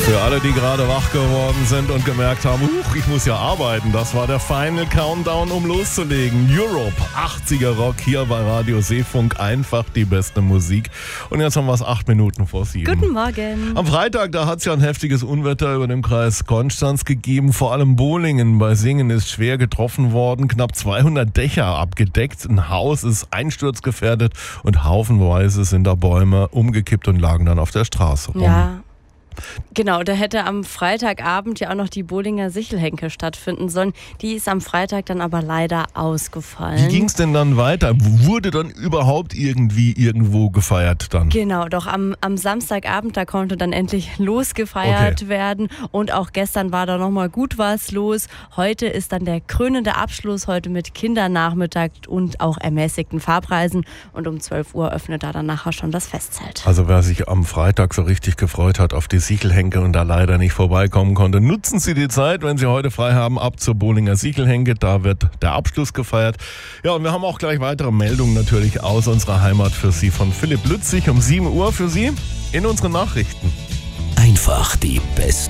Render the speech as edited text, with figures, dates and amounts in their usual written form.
Für alle, die gerade wach geworden sind und gemerkt haben, ich muss ja arbeiten, das war der Final Countdown, um loszulegen. Europe, 80er Rock hier bei Radio Seefunk, einfach die beste Musik. Und jetzt haben wir es 8 Minuten vor 7. Guten Morgen. Am Freitag, da hat es ja ein heftiges Unwetter über dem Kreis Konstanz gegeben. Vor allem Bolingen bei Singen ist schwer getroffen worden. Knapp 200 Dächer abgedeckt. Ein Haus ist einsturzgefährdet und haufenweise sind da Bäume umgekippt und lagen dann auf der Straße rum. Ja. Genau, da hätte am Freitagabend ja auch noch die Bolinger Sichelhenke stattfinden sollen. Die ist am Freitag dann aber leider ausgefallen. Wie ging es denn dann weiter? Wurde dann überhaupt irgendwo gefeiert dann? Genau, doch am Samstagabend, da konnte dann endlich losgefeiert werden. Und auch gestern war da nochmal gut was los. Heute ist dann der krönende Abschluss, heute mit Kindernachmittag und auch ermäßigten Fahrpreisen. Und um 12 Uhr öffnet da dann nachher schon das Festzelt. Also wer sich am Freitag so richtig gefreut hat auf die Sichelhenke und da leider nicht vorbeikommen konnte, nutzen Sie die Zeit, wenn Sie heute frei haben, ab zur Bolinger Sichelhenke. Da wird der Abschluss gefeiert. Ja, und wir haben auch gleich weitere Meldungen natürlich aus unserer Heimat für Sie von Philipp Lützig um 7 Uhr für Sie in unseren Nachrichten. Einfach die beste